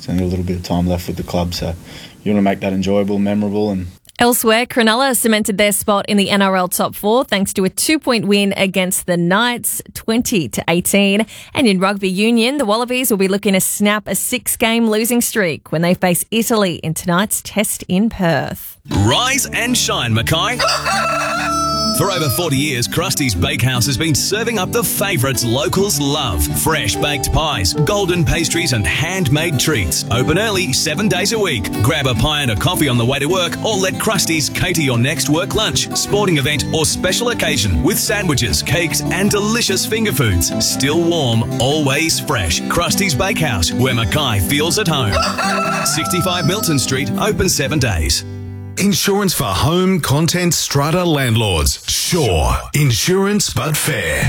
There's only a little bit of time left with the club, so you want to make that enjoyable, memorable, and Elsewhere, Cronulla cemented their spot in the NRL top 4 thanks to a 2-point win against the Knights, 20-18. And in rugby union, the Wallabies will be looking to snap a 6-game losing streak when they face Italy in tonight's test in Perth. Rise and shine, Mackay. For over 40 years, Krusty's Bakehouse has been serving up the favourites locals love. Fresh baked pies, golden pastries and handmade treats. Open early 7 days a week. Grab a pie and a coffee on the way to work or let Krusty's cater your next work lunch, sporting event or special occasion with sandwiches, cakes and delicious finger foods. Still warm, always fresh. Krusty's Bakehouse, where Mackay feels at home. 65 Milton Street, open 7 days. Insurance for home, content, strata landlords. Sure. Insurance but fair.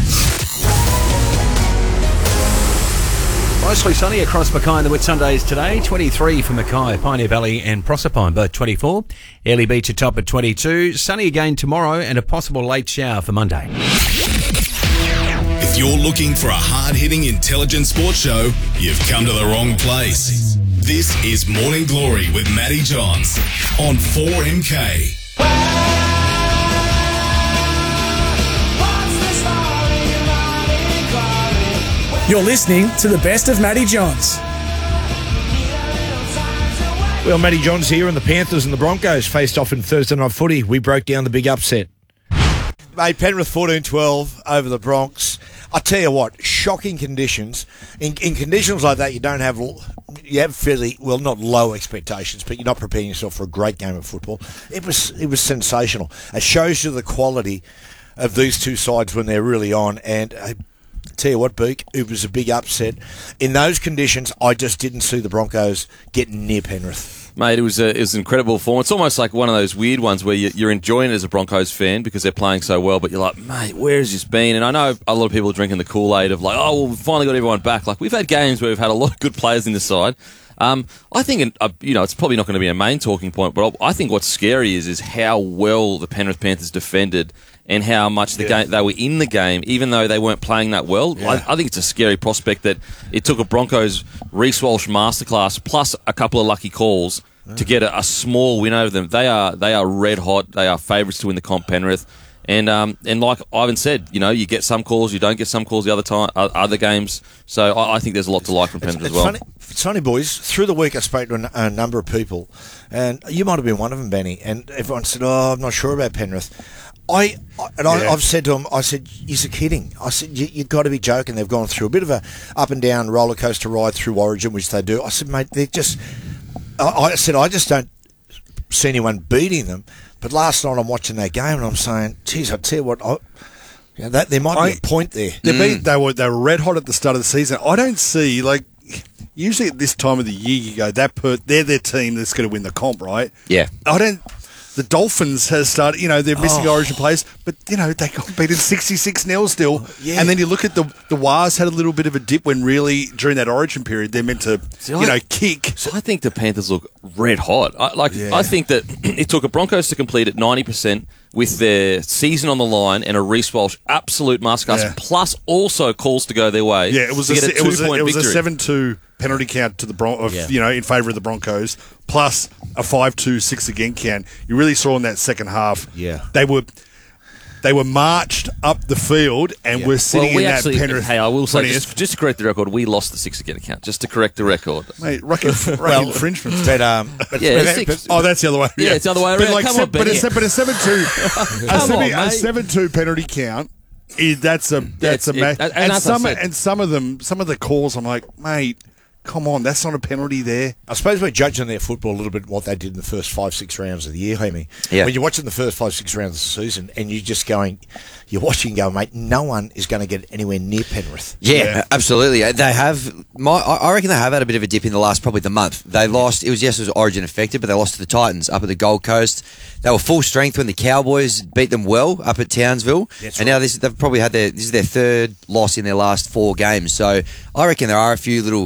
Mostly sunny across Mackay and the Whitsundays today. 23 for Mackay, Pioneer Valley and Proserpine, both 24. Airlie Beach atop at 22. Sunny again tomorrow and a possible late shower for Monday. If you're looking for a hard-hitting, intelligent sports show, you've come to the wrong place. This is Morning Glory with Matty Johns on 4MK. You're listening to the best of Matty Johns. Well, Matty Johns here, and the Panthers and the Broncos faced off in Thursday Night Footy. We broke down the big upset. Mate, Penrith 14-12 over the Bronx. I tell you what, shocking conditions. In conditions like that, you have fairly, well, not low expectations, but you're not preparing yourself for a great game of football. It was sensational. It shows you the quality of these two sides when they're really on. And I tell you what, Beak, it was a big upset. In those conditions, I just didn't see the Broncos getting near Penrith. Mate, it was incredible form. It's almost like one of those weird ones where you're enjoying it as a Broncos fan because they're playing so well, but you're like, mate, where has this been? And I know a lot of people are drinking the Kool-Aid of like, oh, well, we've finally got everyone back. Like, we've had games where we've had a lot of good players in the side. I think, it's probably not going to be a main talking point, but I think what's scary is how well the Penrith Panthers defended and how much game they were in the game, even though they weren't playing that well. Yeah. I think it's a scary prospect that it took a Broncos Reece Walsh masterclass plus a couple of lucky calls to get a small win over them. They are red hot. They are favourites to win the comp, Penrith. And like Ivan said, you get some calls, you don't get some calls the other games. So I think there's a lot to like from Penrith as well. It's funny, boys. Through the week, I spoke to a number of people, and you might have been one of them, Benny. And everyone said, "Oh, I'm not sure about Penrith." I've said to them, I said, "You're kidding." I said, "You've got to be joking." They've gone through a bit of a up and down roller coaster ride through Origin, which they do. I said, "Mate, they're just." I said, "I just don't see anyone beating them." But last night I'm watching that game and I'm saying, "Geez, I tell you what, there might be a point there." They were red hot at the start of the season. I don't see usually at this time of the year you go they're their team that's going to win the comp, right? Yeah. The Dolphins has started, they're missing Origin players, but, they got beaten 66-0 still. Yeah. And then you look at the Wars had a little bit of a dip when really, during that Origin period, they're meant to, kick. So I think the Panthers look red hot. I think that it took a Broncos to complete at 90% with their season on the line and a Reece Walsh absolute masterclass, plus also calls to go their way. Yeah, it was a 7-2 penalty count to the in favour of the Broncos, plus a 5-2 6 again count. You really saw in that second half. Yeah, they were marched up the field and were sitting in that Penrith. Hey, I will say just to correct the record, we lost the 6 again count. Just to correct the record, mate. Infringement. But that's the other way. Yeah, it's the other way around. But a 7-2, a 7-2 penalty count. That's a match. And some of the calls, I'm like, mate, come on, that's not a penalty there. I suppose we're judging their football a little bit what they did in the first 5-6 rounds of the year, Hemi. Yeah. When you're watching the first 5-6 rounds of the season and you're watching and going, mate, no one is going to get anywhere near Penrith. Yeah, absolutely. They have, I reckon they have had a bit of a dip in the last probably the month. They lost, it was Origin affected, but they lost to the Titans up at the Gold Coast. They were full strength when the Cowboys beat them well up at Townsville. That's and right. Now this is their third loss in their last 4 games. So I reckon there are a few little question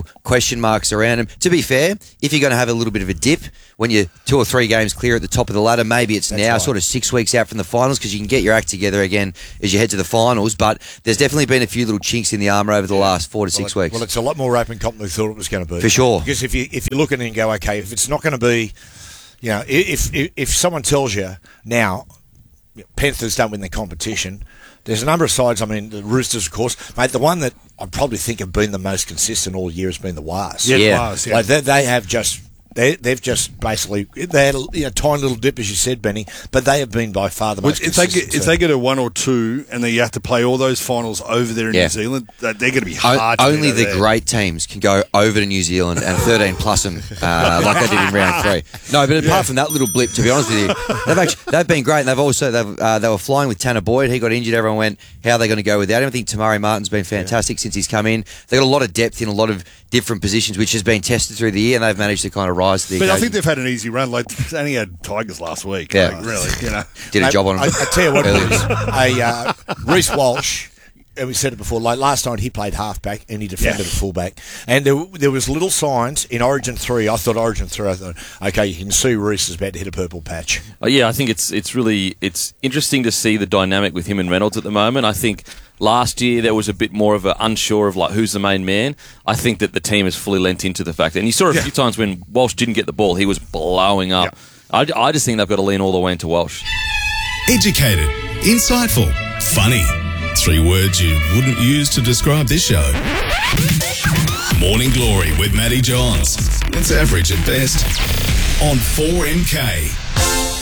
question marks around him. To be fair, if you're going to have a little bit of a dip when you're 2 or 3 games clear at the top of the ladder, maybe it's now sort of 6 weeks out from the finals because you can get your act together again as you head to the finals. But there's definitely been a few little chinks in the armour over the last 4 to 6 weeks. Well, it's a lot more open comp than we thought it was going to be. For sure. Because if you look at it and go, okay, if it's not going to be, you know, if someone tells you now, Panthers don't win the competition, there's a number of sides. I mean, the Roosters, of course, mate. The one that I probably think have been the most consistent all year has been the Wars. Yeah. Like they have just. They've just basically they had a tiny little dip, as you said, Benny, but they have been by far the most consistent. If they get a 1 or 2 and then you have to play all those finals over there in New Zealand, they're going to be hard. Only the great teams can go over to New Zealand and 13 plus them like they did in round 3. No, but apart from that little blip, to be honest with you, they've been great. And they were flying with Tanner Boyd. He got injured. Everyone went, how are they going to go without him? I think Tamari Martin's been fantastic since he's come in. They've got a lot of depth in a lot of different positions, which has been tested through the year, and they've managed to kind of rise to the occasion. I think they've had an easy run. Like, they only had Tigers last week. Yeah. Like, really, you know. Did a job on them. I tell you what, Reece Walsh, and we said it before, like last night he played halfback and he defended a fullback. And there was little signs in Origin 3. I thought, okay, you can see Reece is about to hit a purple patch. I think it's really interesting to see the dynamic with him and Reynolds at the moment. I think last year there was a bit more of an unsure of like who's the main man. I think that the team has fully lent into the fact, and you saw a few times when Walsh didn't get the ball, he was blowing up. I just think they've got to lean all the way into Walsh. Educated, insightful, funny. 3 words you wouldn't use to describe this show. Morning Glory with Matty Johns. It's average at best on 4MK.